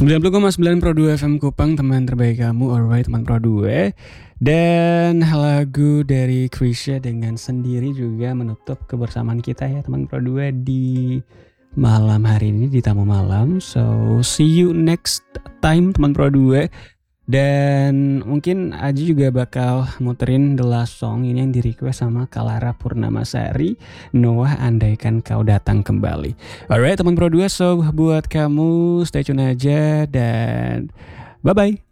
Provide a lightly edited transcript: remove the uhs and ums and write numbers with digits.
90,9 Pro 2 FM Kupang, teman terbaik kamu. Alright teman Pro 2. Dan lagu dari Krisya dengan Sendiri juga menutup kebersamaan kita ya teman Pro 2 di malam hari ini, di tamu malam. So see you next time teman Pro 2. Dan mungkin Aji juga bakal muterin The Last Song ini yang di request sama Kalara Purnamasari, Noah Andaikan Kau Datang Kembali. Alright teman Pro 2, so buat kamu stay tune aja dan bye bye.